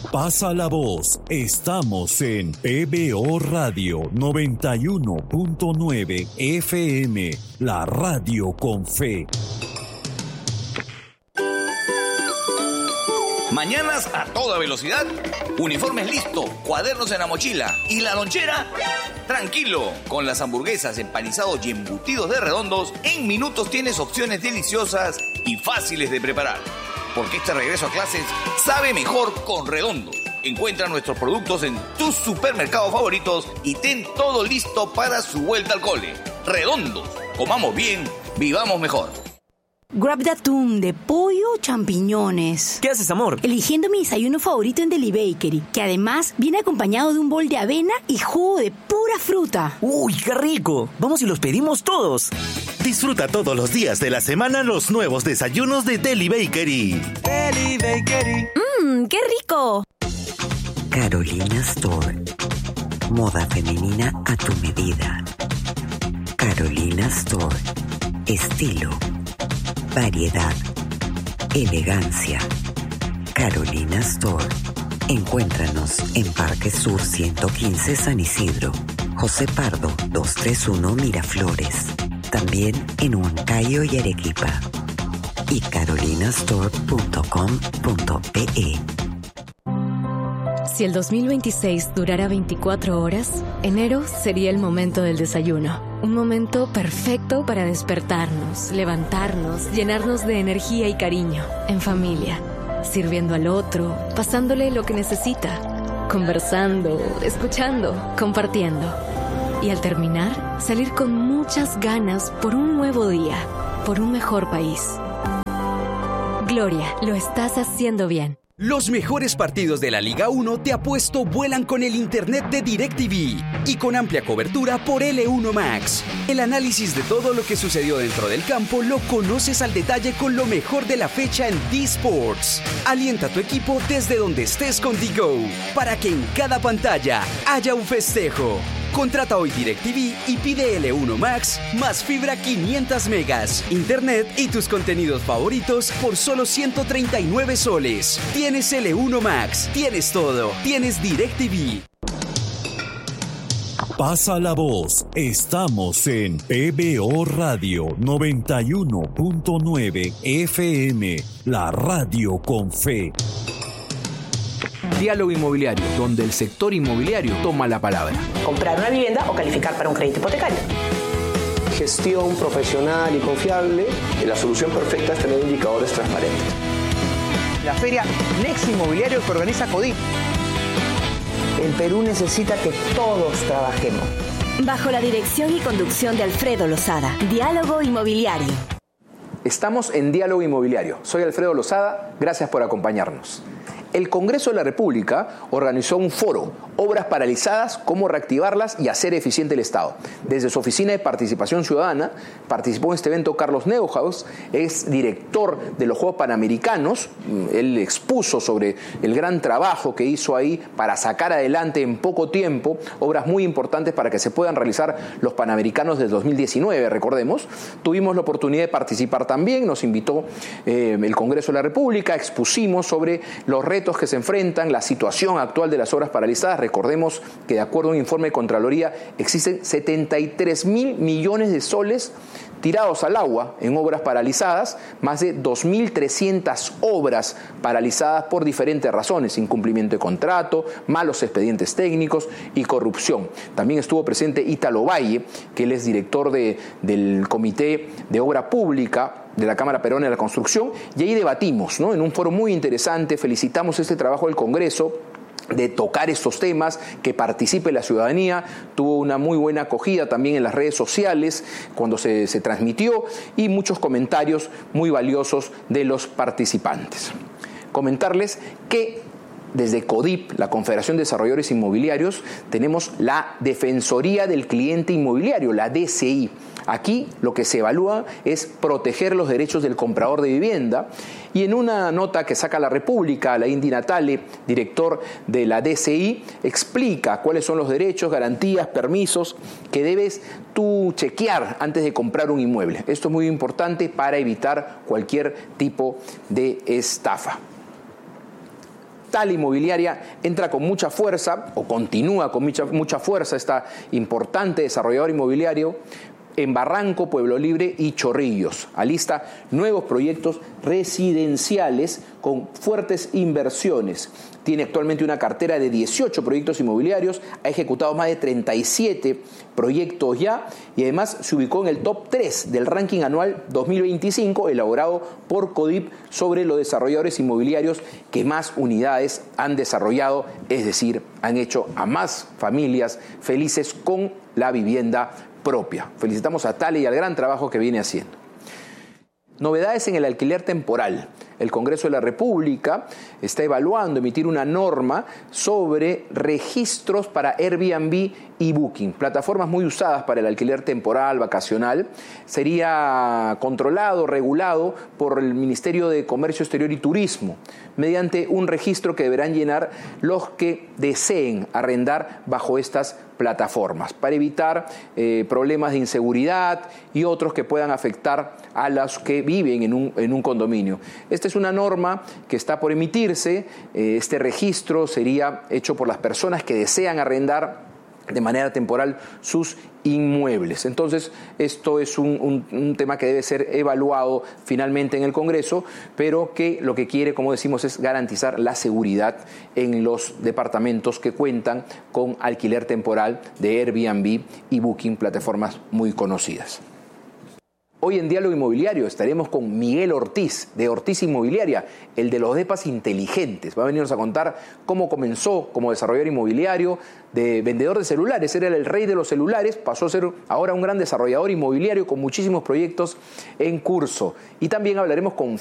Pasa la voz. Estamos en PBO Radio 91.9 FM, la radio con fe. Mañanas a toda velocidad, uniformes listos, cuadernos en la mochila y la lonchera. Tranquilo, con las hamburguesas, empanizados y embutidos de Redondos, en minutos tienes opciones deliciosas y fáciles de preparar. Porque este regreso a clases sabe mejor con Redondos. Encuentra nuestros productos en tus supermercados favoritos y ten todo listo para su vuelta al cole. Redondos, comamos bien, vivamos mejor. Grab de atún, de pollo o champiñones. ¿Qué haces, amor? Eligiendo mi desayuno favorito en Deli Bakery, que además viene acompañado de un bol de avena y jugo de pura fruta. ¡Uy, qué rico! Vamos y los pedimos todos. Disfruta todos los días de la semana los nuevos desayunos de Deli Bakery. Deli Bakery. ¡Qué rico! Carolina Store. Moda femenina a tu medida. Carolina Store. Estilo, variedad, elegancia. Carolina Store. Encuéntranos en Parque Sur 115 San Isidro, José Pardo 231 Miraflores. También en Huancayo y Arequipa. Y carolinastore.com.pe. Si el 2026 durara 24 horas, enero sería el momento del desayuno. Un momento perfecto para despertarnos, levantarnos, llenarnos de energía y cariño, en familia, sirviendo al otro, pasándole lo que necesita, conversando, escuchando, compartiendo. Y al terminar, salir con muchas ganas por un nuevo día, por un mejor país. Gloria, lo estás haciendo bien. Los mejores partidos de la Liga 1 te apuesto vuelan con el internet de DirecTV y con amplia cobertura por L1 Max. El análisis de todo lo que sucedió dentro del campo lo conoces al detalle con lo mejor de la fecha en D-Sports. Alienta a tu equipo desde donde estés con D-Go para que en cada pantalla haya un festejo. Contrata hoy DirecTV y pide L1 Max más fibra 500 megas, internet y tus contenidos favoritos por solo 139 soles. Tienes L1 Max, tienes todo, tienes DirecTV. Pasa la voz. Estamos en PBO Radio 91.9 FM, la radio con fe. Diálogo Inmobiliario, donde el sector inmobiliario toma la palabra. Comprar una vivienda o calificar para un crédito hipotecario. Gestión profesional y confiable. La solución perfecta es tener indicadores transparentes. La feria Next Inmobiliario que organiza CODIP. El Perú necesita que todos trabajemos. Bajo la dirección y conducción de Alfredo Lozada. Diálogo Inmobiliario. Estamos en Diálogo Inmobiliario. Soy Alfredo Lozada. Gracias por acompañarnos. El Congreso de la República organizó un foro, Obras Paralizadas, cómo reactivarlas y hacer eficiente el Estado. Desde su Oficina de Participación Ciudadana participó en este evento Carlos Neuhaus, es director de los Juegos Panamericanos. Él expuso sobre el gran trabajo que hizo ahí para sacar adelante en poco tiempo obras muy importantes para que se puedan realizar los Panamericanos del 2019, recordemos. Tuvimos la oportunidad de participar también, nos invitó el Congreso de la República, expusimos sobre los retos que se enfrentan, la situación actual de las obras paralizadas. Recordemos que de acuerdo a un informe de Contraloría existen 73.000 millones de soles tirados al agua en obras paralizadas, más de 2.300 obras paralizadas por diferentes razones, incumplimiento de contrato, malos expedientes técnicos y corrupción. También estuvo presente Ítalo Valle, que él es director del Comité de Obra Pública de la Cámara Peruana de la Construcción, y ahí debatimos, ¿no? En un foro muy interesante. Felicitamos este trabajo del Congreso de tocar estos temas, que participe la ciudadanía. Tuvo una muy buena acogida también en las redes sociales cuando se transmitió, y muchos comentarios muy valiosos de los participantes. Comentarles que desde CODIP, la Confederación de Desarrolladores Inmobiliarios, tenemos la Defensoría del Cliente Inmobiliario, la DCI. Aquí lo que se evalúa es proteger los derechos del comprador de vivienda, y en una nota que saca la República, Alain Di Natale, director de la DCI, explica cuáles son los derechos, garantías, permisos que debes tú chequear antes de comprar un inmueble. Esto es muy importante para evitar cualquier tipo de estafa. Tale Inmobiliaria entra con mucha fuerza, o continúa con mucha fuerza, esta importante desarrollador inmobiliario, en Barranco, Pueblo Libre y Chorrillos. Alista nuevos proyectos residenciales con fuertes inversiones. Tiene actualmente una cartera de 18 proyectos inmobiliarios, ha ejecutado más de 37 proyectos ya y además se ubicó en el top 3 del ranking anual 2025 elaborado por CODIP sobre los desarrolladores inmobiliarios que más unidades han desarrollado, es decir, han hecho a más familias felices con la vivienda propia. Felicitamos a Tale y al gran trabajo que viene haciendo. Novedades en el alquiler temporal. El Congreso de la República está evaluando emitir una norma sobre registros para Airbnb y Booking, plataformas muy usadas para el alquiler temporal, vacacional. Sería controlado, regulado por el Ministerio de Comercio Exterior y Turismo, mediante un registro que deberán llenar los que deseen arrendar bajo estas plataformas, para evitar problemas de inseguridad y otros que puedan afectar a los que viven en un condominio. Esta es una norma que está por emitirse. Este registro sería hecho por las personas que desean arrendar de manera temporal sus inmuebles. Entonces, esto es un tema que debe ser evaluado finalmente en el Congreso, pero que lo que quiere, como decimos, es garantizar la seguridad en los departamentos que cuentan con alquiler temporal de Airbnb y Booking, plataformas muy conocidas. Hoy en Diálogo Inmobiliario estaremos con Miguel Ortiz, de Ortiz Inmobiliaria, el de los depas inteligentes. Va a venirnos a contar cómo comenzó como desarrollador inmobiliario, de vendedor de celulares. Era el rey de los celulares, pasó a ser ahora un gran desarrollador inmobiliario con muchísimos proyectos en curso. Y también hablaremos con